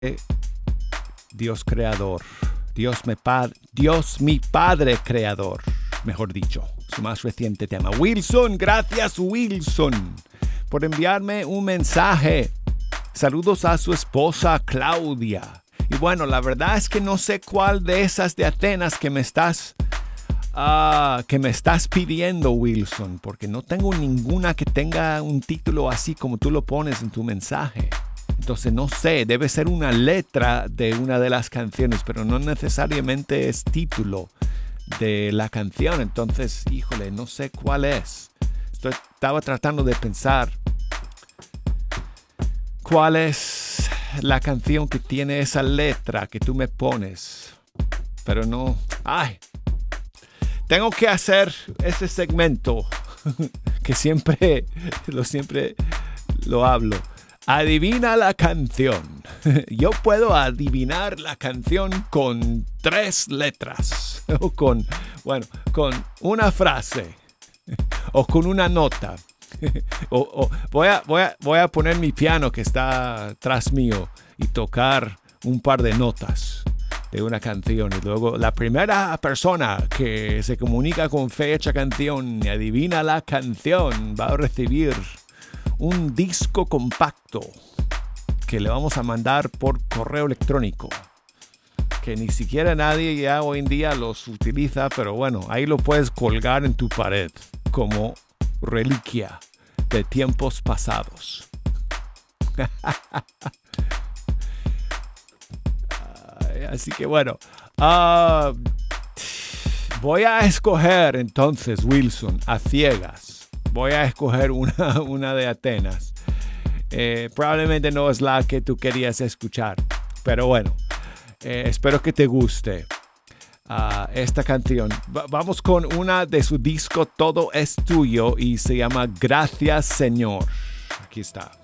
Dios creador, Dios mi Padre creador, mejor dicho, su más reciente tema. Wilson, gracias Wilson por enviarme un mensaje. Saludos a su esposa Claudia. Y bueno, la verdad es que no sé cuál de esas de Atenas que me estás pidiendo, Wilson, porque no tengo ninguna que tenga un título así como tú lo pones en tu mensaje. Entonces no sé, debe ser una letra de una de las canciones, pero no necesariamente es título de la canción. Entonces, híjole, no sé cuál es. Estaba tratando de pensar cuál es la canción que tiene esa letra que tú me pones. Pero no. ¡Ay! Tengo que hacer ese segmento que siempre lo hablo. Adivina la canción. Yo puedo adivinar la canción con 3 letras. O con una frase. O con una nota. Voy a poner mi piano que está tras mío y tocar un par de notas de una canción. Y luego la primera persona que se comunica con fecha canción y adivina la canción va a recibir un disco compacto que le vamos a mandar por correo electrónico, que ni siquiera nadie ya hoy en día los utiliza, pero bueno, ahí lo puedes colgar en tu pared como reliquia de tiempos pasados. Así que bueno, voy a escoger entonces, Wilson, a ciegas. Voy a escoger una de Atenas. Probablemente no es la que tú querías escuchar. Pero bueno, espero que te guste esta canción. Vamos con una de su disco Todo es Tuyo y se llama Gracias Señor. Aquí está.